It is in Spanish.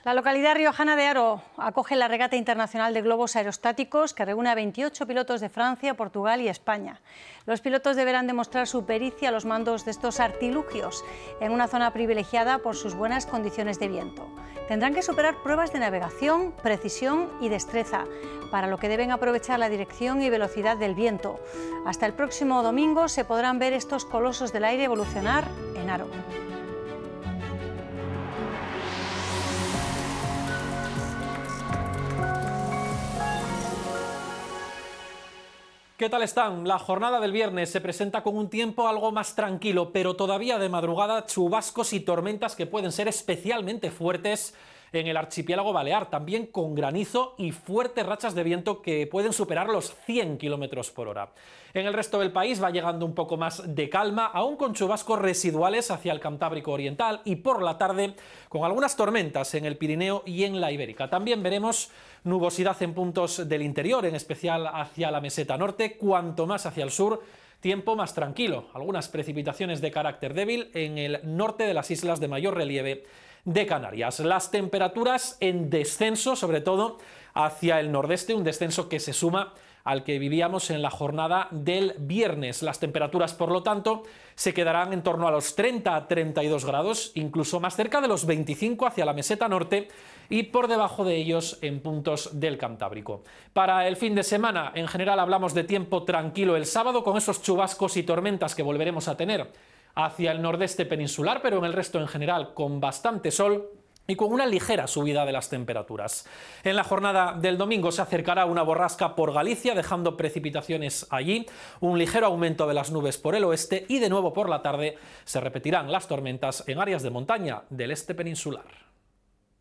La localidad riojana de Haro acoge la regata internacional de globos aerostáticos que reúne a 28 pilotos de Francia, Portugal y España. Los pilotos deberán demostrar su pericia a los mandos de estos artilugios en una zona privilegiada por sus buenas condiciones de viento. Tendrán que superar pruebas de navegación, precisión y destreza, para lo que deben aprovechar la dirección y velocidad del viento. Hasta el próximo domingo se podrán ver estos colosos del aire evolucionar en Haro. ¿Qué tal están? La jornada del viernes se presenta con un tiempo algo más tranquilo, pero todavía de madrugada chubascos y tormentas que pueden ser especialmente fuertes en el archipiélago balear, también con granizo y fuertes rachas de viento que pueden superar los 100 km/h. En el resto del país va llegando un poco más de calma, aún con chubascos residuales hacia el Cantábrico Oriental y por la tarde con algunas tormentas en el Pirineo y en la Ibérica. También veremos nubosidad en puntos del interior, en especial hacia la meseta norte, cuanto más hacia el sur, tiempo más tranquilo. Algunas precipitaciones de carácter débil en el norte de las islas de mayor relieve de Canarias. Las temperaturas en descenso, sobre todo hacia el nordeste, un descenso que se suma al que vivíamos en la jornada del viernes. Las temperaturas, por lo tanto, se quedarán en torno a los 30 a 32 grados, incluso más cerca de los 25 hacia la meseta norte y por debajo de ellos en puntos del Cantábrico. Para el fin de semana, en general, hablamos de tiempo tranquilo el sábado, con esos chubascos y tormentas que volveremos a tener hacia el nordeste peninsular, pero en el resto en general con bastante sol y con una ligera subida de las temperaturas. En la jornada del domingo se acercará una borrasca por Galicia, dejando precipitaciones allí, un ligero aumento de las nubes por el oeste y de nuevo por la tarde se repetirán las tormentas en áreas de montaña del este peninsular.